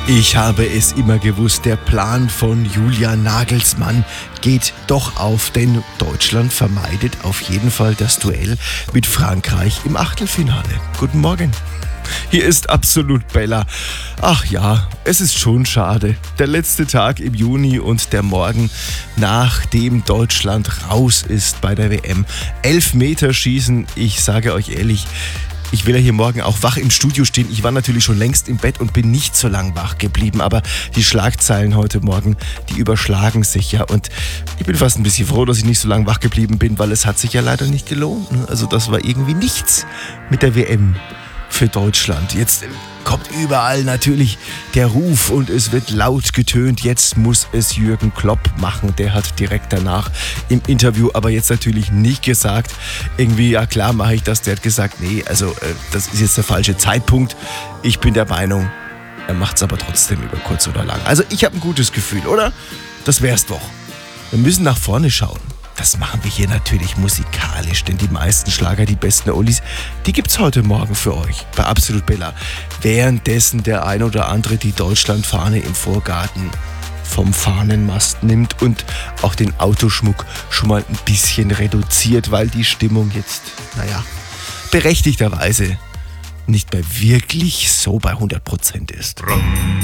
Ich habe es immer gewusst, der Plan von Julian Nagelsmann geht doch auf, denn Deutschland vermeidet auf jeden Fall das Duell mit Frankreich im Achtelfinale. Guten Morgen. Hier ist Absolut Bella. Ach ja, es ist schon schade. Der letzte Tag im Juni und der Morgen, nachdem Deutschland raus ist bei der WM. Elfmeterschießen, ich sage euch ehrlich, ich will ja hier morgen auch wach im Studio stehen. Ich war natürlich schon längst im Bett und bin nicht so lang wach geblieben, aber die Schlagzeilen heute Morgen, die überschlagen sich ja, und ich bin fast ein bisschen froh, dass ich nicht so lang wach geblieben bin, weil es hat sich ja leider nicht gelohnt. Also das war irgendwie nichts mit der WM für Deutschland. Jetzt kommt überall natürlich der Ruf und es wird laut getönt, jetzt muss es Jürgen Klopp machen. Der hat direkt danach im Interview aber jetzt natürlich nicht gesagt, irgendwie, ja klar mache ich das. Der hat gesagt, nee, also das ist jetzt der falsche Zeitpunkt. Ich bin der Meinung, er macht es aber trotzdem über kurz oder lang. Also ich habe ein gutes Gefühl, oder? Das wär's doch. Wir müssen nach vorne schauen. Das machen wir hier natürlich musikalisch, denn die meisten Schlager, die besten Oldies, die gibt's heute Morgen für euch bei Absolut Bella. Währenddessen der ein oder andere die Deutschlandfahne im Vorgarten vom Fahnenmast nimmt und auch den Autoschmuck schon mal ein bisschen reduziert, weil die Stimmung jetzt, berechtigterweise nicht mehr wirklich so bei 100% ist.